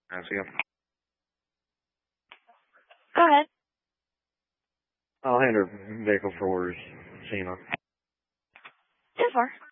See ya. Go ahead. I'll hand her vehicle for orders. See you now. 10-4.